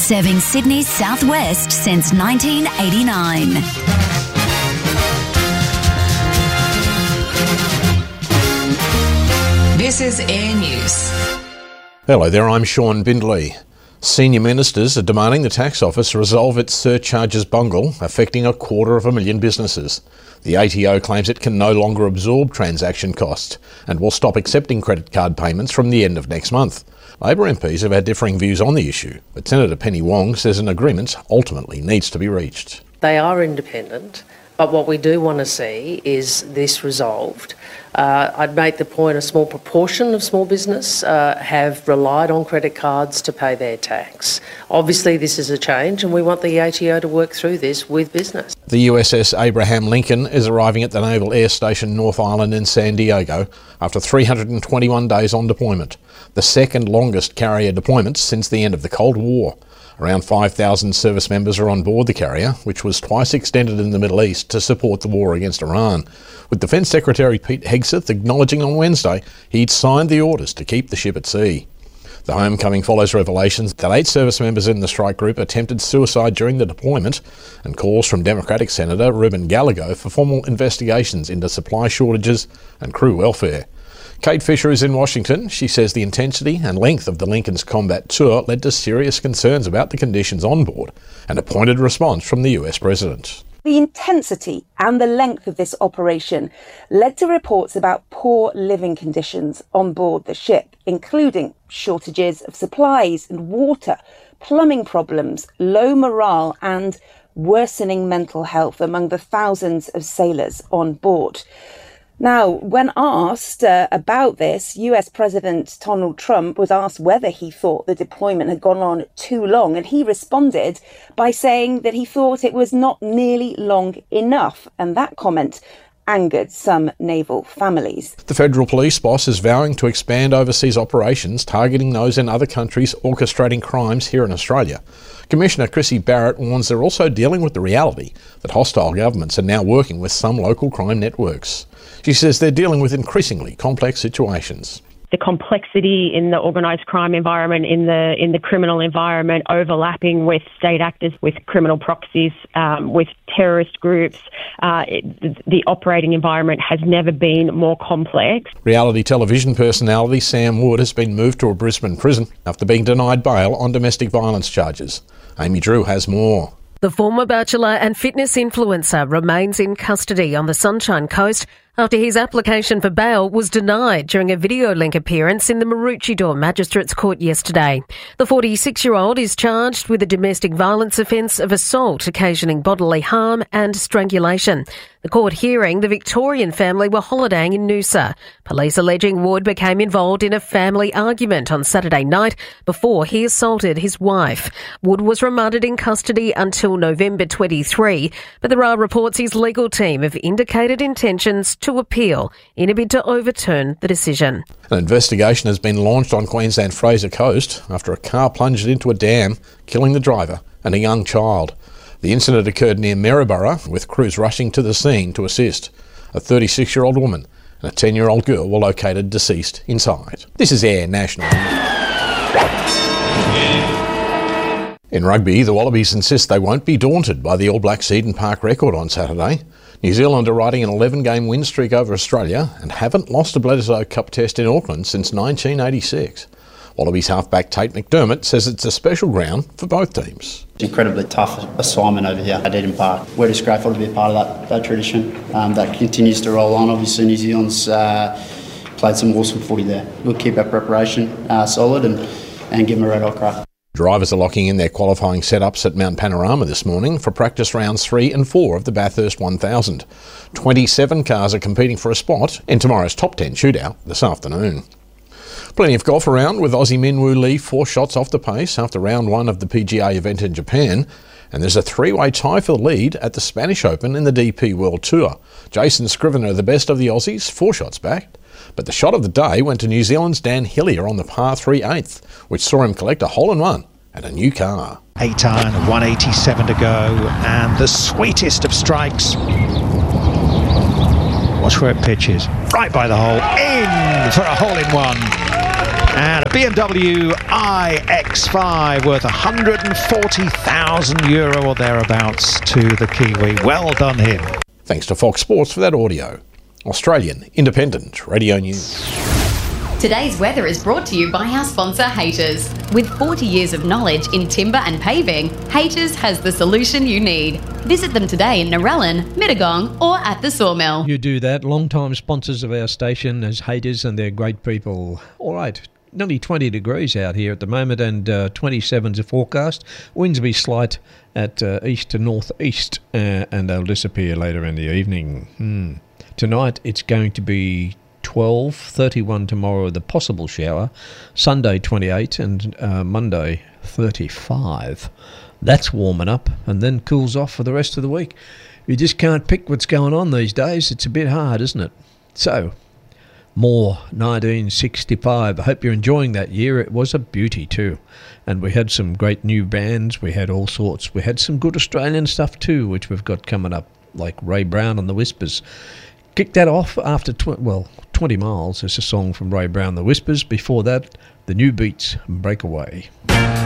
serving Sydney's southwest since 1989. This is Air News. Hello there, I'm Sean Bindley. Senior ministers are demanding the Tax Office resolve its surcharges bungle, affecting 250,000 businesses. The ATO claims it can no longer absorb transaction costs and will stop accepting credit card payments from the end of next month. Labor MPs have had differing views on the issue, but Senator Penny Wong says an agreement ultimately needs to be reached. They are independent, but what we do want to see is this resolved. I'd make the point a small proportion of small business have relied on credit cards to pay their tax. Obviously, this is a change and we want the ATO to work through this with business. The USS Abraham Lincoln is arriving at the Naval Air Station North Island in San Diego after 321 days on deployment, the second longest carrier deployment since the end of the Cold War. Around 5,000 service members are on board the carrier, which was twice extended in the Middle East to support the war against Iran, with Defence Secretary Pete Hegseth acknowledging on Wednesday he'd signed the orders to keep the ship at sea. The homecoming follows revelations that 8 service members in the strike group attempted suicide during the deployment and calls from Democratic Senator Ruben Gallego for formal investigations into supply shortages and crew welfare. Kate Fisher is in Washington. She says the intensity and length of the Lincoln's combat tour led to serious concerns about the conditions on board and a pointed response from the US President. The intensity and the length of this operation led to reports about poor living conditions on board the ship, including shortages of supplies and water, plumbing problems, low morale and worsening mental health among the thousands of sailors on board. Now, when asked about this, US President Donald Trump was asked whether he thought the deployment had gone on too long, and he responded by saying that he thought it was not nearly long enough, and that comment angered some naval families. The federal police boss is vowing to expand overseas operations targeting those in other countries orchestrating crimes here in Australia. Commissioner Chrissy Barrett warns they're also dealing with the reality that hostile governments are now working with some local crime networks. She says they're dealing with increasingly complex situations. The complexity in the organised crime environment, in the criminal environment, overlapping with state actors, with criminal proxies, with terrorist groups. The operating environment has never been more complex. Reality television personality Sam Wood has been moved to a Brisbane prison after being denied bail on domestic violence charges. Amy Drew has more. The former Bachelor and fitness influencer remains in custody on the Sunshine Coast after his application for bail was denied during a video link appearance in the Maroochydore Magistrates Court yesterday. The 46-year-old is charged with a domestic violence offence of assault occasioning bodily harm and strangulation. The court hearing, the Victorian family were holidaying in Noosa. Police alleging Wood became involved in a family argument on Saturday night before he assaulted his wife. Wood was remanded in custody until November 23, but there are reports his legal team have indicated intentions to appeal in a bid to overturn the decision. An investigation has been launched on Queensland Fraser Coast after a car plunged into a dam, killing the driver and a young child. The incident occurred near Maryborough, with crews rushing to the scene to assist. A 36-year-old woman and a 10-year-old girl were located deceased inside. This is Air National. In rugby, the Wallabies insist they won't be daunted by the All Blacks Eden Park record on Saturday. New Zealand are riding an 11-game win streak over Australia and haven't lost a Bledisloe Cup test in Auckland since 1986. Wallabies halfback Tate McDermott says it's a special ground for both teams. It's an incredibly tough assignment over here at Eden Park. We're just grateful to be a part of that tradition that continues to roll on. Obviously, New Zealand's played some awesome footy there. We'll keep our preparation solid and give them a red hot crack. Drivers are locking in their qualifying setups at Mount Panorama this morning for practice rounds 3 and 4 of the Bathurst 1000. 27 cars are competing for a spot in tomorrow's top 10 shootout this afternoon. Plenty of golf around, with Aussie Minwoo Lee 4 shots off the pace after round 1 of the PGA event in Japan. And there's a 3-way tie for the lead at the Spanish Open in the DP World Tour. Jason Scrivener, the best of the Aussies, 4 shots back. But the shot of the day went to New Zealand's Dan Hillier on the par 3 8th, which saw him collect a hole-in-one and a new car. 8 iron, 187 to go, and the sweetest of strikes. Watch where it pitches. Right by the hole, in for a hole-in-one. And a BMW iX5 worth €140,000 or thereabouts to the Kiwi. Well done him. Thanks to Fox Sports for that audio. Australian Independent Radio News. Today's weather is brought to you by our sponsor, Haters. With 40 years of knowledge in timber and paving, Haters has the solution you need. Visit them today in Narellan, Mittagong or at the Sawmill. You do that. Long-time sponsors of our station as Haters, and they're great people. All right. Nearly 20 degrees out here at the moment, and 27's a forecast. Winds will be slight at east to northeast, and they'll disappear later in the evening. Tonight it's going to be 12, 31 tomorrow, the possible shower. Sunday 28 and Monday 35. That's warming up and then cools off for the rest of the week. You just can't pick what's going on these days. It's a bit hard, isn't it? So, more 1965. I hope you're enjoying that year. It was a beauty too. And we had some great new bands. We had all sorts. We had some good Australian stuff too, which we've got coming up, like Ray Brown and the Whispers. Kicked that off after 20 Miles is a song from Ray Brown and the Whispers. Before that, the New Beats, Breakaway.